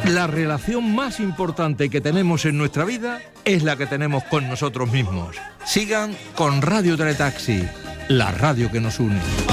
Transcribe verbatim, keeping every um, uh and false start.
La relación más importante que tenemos en nuestra vida es la que tenemos con nosotros mismos. Sigan con Radio Teletaxi, la radio que nos une.